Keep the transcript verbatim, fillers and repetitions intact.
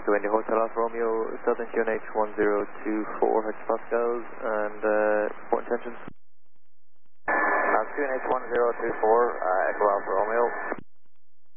Echo India Hotel Alpha Romeo, Southern Q N H one zero two four hectopascals, and uh, port intentions. Uh, Q N H one zero two four, uh, Echo Alpha Romeo.